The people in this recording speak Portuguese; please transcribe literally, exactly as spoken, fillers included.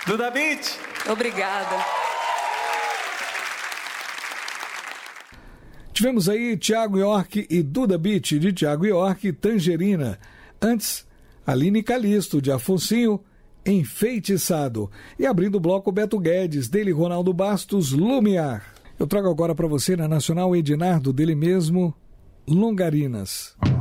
Duda Beat. Obrigada. Tivemos aí Thiago York e Duda Beat, de Thiago York, Tangerina. Antes, Aline Calisto, de Afonsinho, Enfeitiçado. E abrindo o bloco, Beto Guedes, dele Ronaldo Bastos, Lumiar. Eu trago agora para você na Nacional Ednardo, dele mesmo, Longarinas.